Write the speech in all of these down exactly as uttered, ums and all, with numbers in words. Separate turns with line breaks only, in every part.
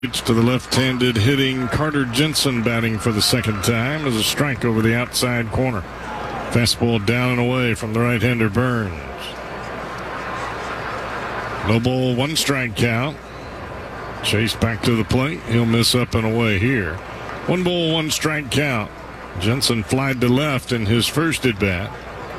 To the left-handed hitting Carter Jensen batting for the second time as a strike over the outside corner. Fastball down and away from the right-hander Burns. No ball, one strike count. Chase back to the plate. He'll miss up and away here. One ball, one strike count. Jensen flied to left in his first at-bat.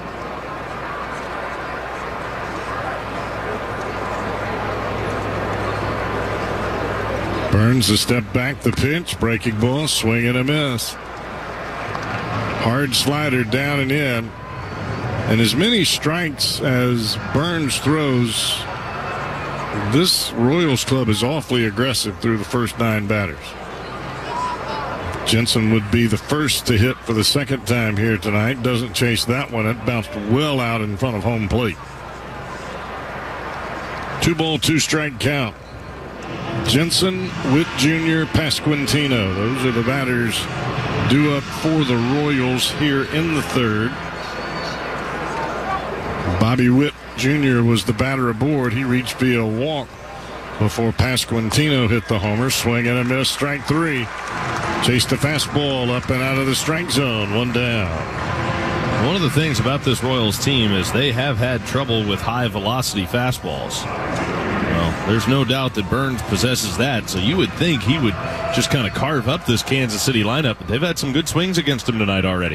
Burns a step back, the pitch, breaking ball, swing and a miss. Hard slider down and in. And as many strikes as Burns throws, this Royals club is awfully aggressive through the first nine batters. Jensen would be the first to hit for the second time here tonight. Doesn't chase that one. It bounced well out in front of home plate. Two ball, two strike count. Jensen, Witt Junior, Pasquantino. Those are the batters due up for the Royals here in the third. Bobby Witt Junior was the batter aboard. He reached via walk before Pasquantino hit the homer. Swing and a miss, strike three. Chased the fastball up and out of the strike zone. One down.
One of the things about this Royals team is they have had trouble with high velocity fastballs. Well, there's no doubt that Burns possesses that, so you would think he would just kind of carve up this Kansas City lineup, but they've had some good swings against him tonight already.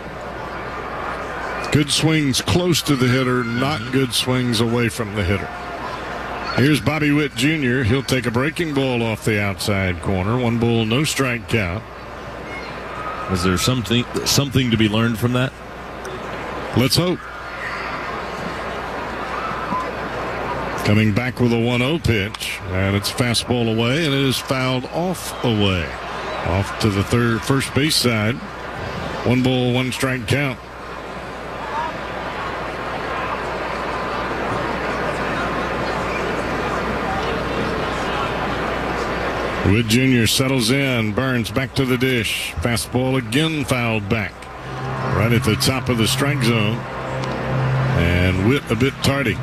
Good swings close to the hitter, not good swings away from the hitter. Here's Bobby Witt Junior He'll take a breaking ball off the outside corner. One ball, no strike count.
Is there something something to be learned from that?
Let's hope. Coming back with a one oh pitch, and it's fastball away, and it is fouled off away. Off to the third, first base side. One ball, one strike count. Witt Junior settles in. Burns back to the dish. Fastball again fouled back. Right at the top of the strike zone. And Witt a bit tardy.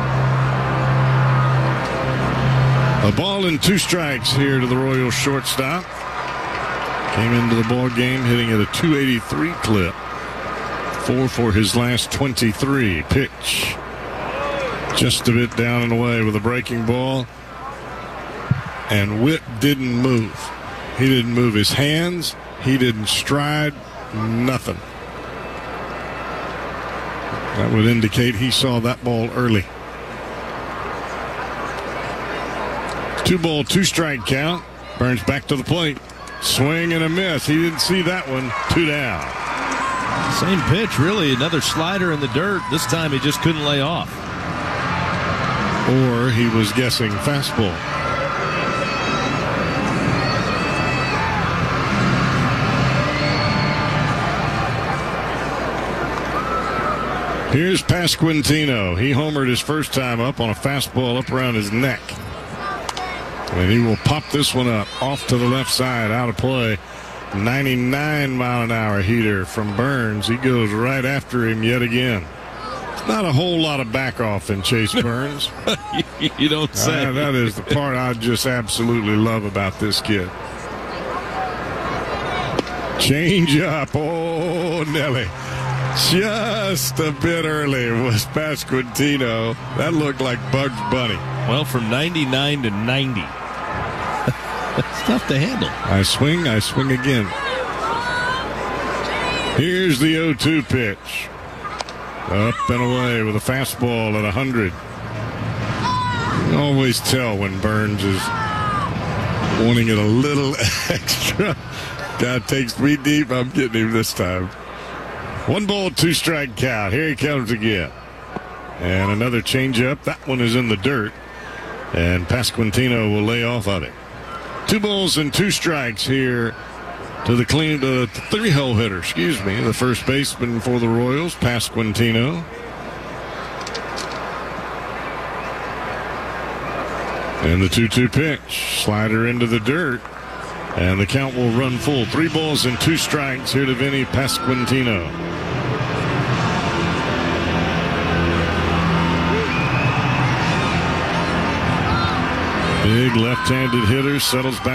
A ball and two strikes here to the Royals shortstop. Came into the ball game hitting at a two eighty-three clip. Four for his last twenty-three. Pitch. Just a bit down and away with a breaking ball. And Witt didn't move. He didn't move his hands. He didn't stride. Nothing. That would indicate he saw that ball early. Two ball, two strike count. Burns back to the plate. Swing and a miss. He didn't see that one. Two down.
Same pitch, really. Another slider in the dirt. This time he just couldn't lay off.
Or he was guessing fastball. Here's Pasquantino. He homered his first time up on a fastball up around his neck. And he will pop this one up off to the left side, out of play. ninety-nine mile an hour heater from Burns. He goes right after him yet again. Not a whole lot of back off in Chase Burns.
You don't say.
Uh, that is the part I just absolutely love about this kid. Change up. Oh, Nelly. Just a bit early was Pasquantino. That looked like Bugs Bunny.
Well, from ninety-nine to ninety. It's tough to handle.
I swing, I swing again. Here's the oh two pitch. Up and away with a fastball at one hundred. You always tell when Burns is wanting it a little extra. God takes me deep. I'm getting him this time. One ball, two strike count. Here he comes again. And another changeup. That one is in the dirt. And Pasquantino will lay off of it. Two balls and two strikes here to the clean, uh, three-hole hitter, excuse me, the first baseman for the Royals, Pasquantino. And the two two pitch. Slider into the dirt. And the count will run full. Three balls and two strikes here to Vinny Pasquantino. Big left-handed hitter settles back.